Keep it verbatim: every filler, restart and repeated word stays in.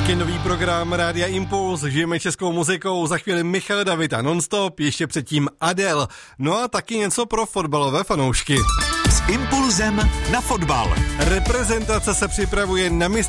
Víkendový program Rádia Impuls, žijeme českou muzikou, za chvíli Michal David a Nonstop, ještě předtím Adele. No a taky něco pro fotbalové fanoušky. S impulzem na fotbal. Reprezentace se připravuje na mistrovství